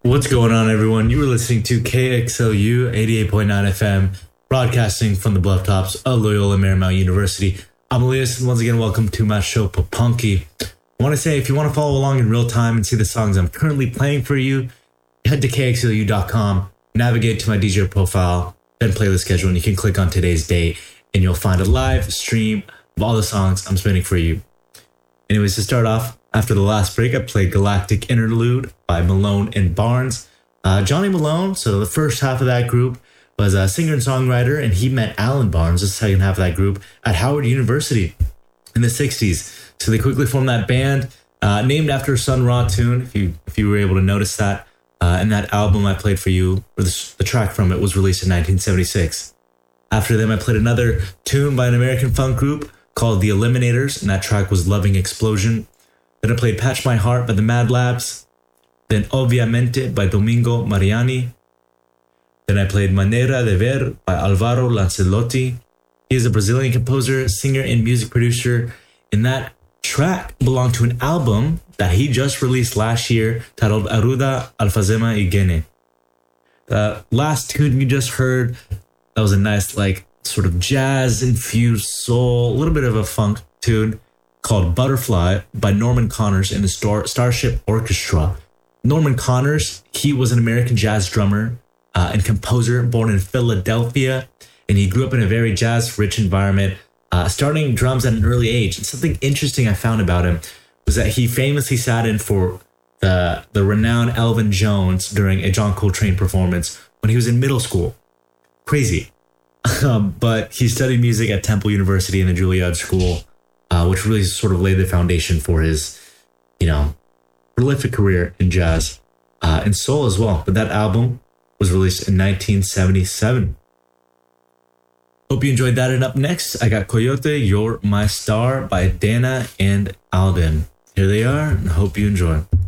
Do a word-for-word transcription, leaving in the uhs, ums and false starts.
What's going on, everyone? You were listening to K X L U eighty-eight point nine F M, broadcasting from the bluff tops of Loyola Marymount University. I'm Elias, and once again, welcome to my show, Papunky. I want to say, if you want to follow along in real time and see the songs I'm currently playing for you, head to K X L U dot com, navigate to my D J profile, then playlist schedule, and you can click on today's date, and you'll find a live stream of all the songs I'm spinning for you. Anyways, to start off, after the last break, I played Galactic Interlude by Malone and Barnes. Uh, Johnny Malone, so the first half of that group, was a singer and songwriter, and he met Alan Barnes, the second half of that group, at Howard University in the sixties. So they quickly formed that band, uh, named after Sun Ra tune, if you if you were able to notice that. Uh, and that album I played for you, or the, the track from it, was released in nineteen seventy-six. After them, I played another tune by an American funk group called The Eliminators, and that track was Loving Explosion. Then I played Patch My Heart by the Mad Labs. Then Obviamente by Domingo Mariani. Then I played Manera de Ver by Alvaro Lancelotti. He is a Brazilian composer, singer, and music producer. And that track belonged to an album that he just released last year titled Aruda Alfazema Igene. The last tune you just heard, that was a nice, like, sort of jazz-infused soul, a little bit of a funk tune called Butterfly by Norman Connors and the Star- Starship Orchestra. Norman Connors, he was an American jazz drummer uh, and composer born in Philadelphia, and he grew up in a very jazz-rich environment, uh, starting drums at an early age. And something interesting I found about him was that he famously sat in for the, the renowned Elvin Jones during a John Coltrane performance when he was in middle school. Crazy. Um, but he studied music at Temple University and the Juilliard School, uh, which really sort of laid the foundation for his, you know, prolific career in jazz uh, and soul as well. But that album was released in nineteen seventy-seven. Hope you enjoyed that. And up next, I got Coyote, You're My Star by Dana and Alden. Here they are, and hope you enjoy.